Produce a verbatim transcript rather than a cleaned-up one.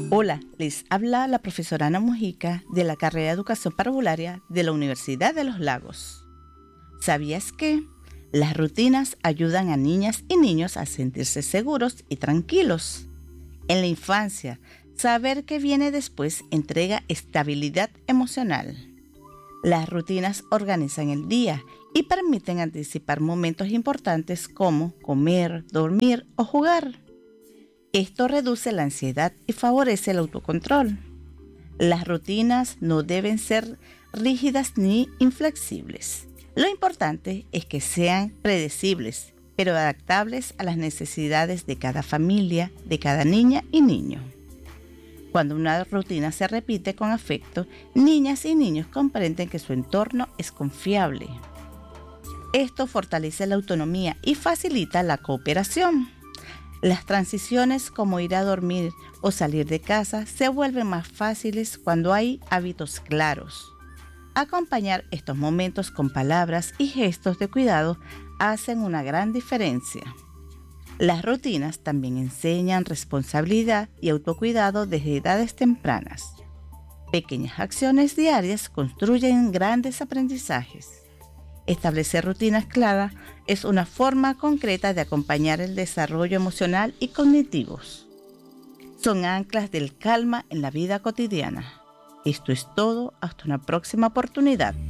Hola, les habla la profesora Ana Mujica de la carrera de Educación Parvularia de la Universidad de Los Lagos. ¿Sabías que las rutinas ayudan a niñas y niños a sentirse seguros y tranquilos? En la infancia, saber qué viene después entrega estabilidad emocional. Las rutinas organizan el día y permiten anticipar momentos importantes como comer, dormir o jugar. Esto reduce la ansiedad y favorece el autocontrol. Las rutinas no deben ser rígidas ni inflexibles. Lo importante es que sean predecibles, pero adaptables a las necesidades de cada familia, de cada niña y niño. Cuando una rutina se repite con afecto, niñas y niños comprenden que su entorno es confiable. Esto fortalece la autonomía y facilita la cooperación. Las transiciones como ir a dormir o salir de casa se vuelven más fáciles cuando hay hábitos claros. Acompañar estos momentos con palabras y gestos de cuidado hacen una gran diferencia. Las rutinas también enseñan responsabilidad y autocuidado desde edades tempranas. Pequeñas acciones diarias construyen grandes aprendizajes. Establecer rutinas claras es una forma concreta de acompañar el desarrollo emocional y cognitivos. Son anclas del calma en la vida cotidiana. Esto es todo, hasta una próxima oportunidad.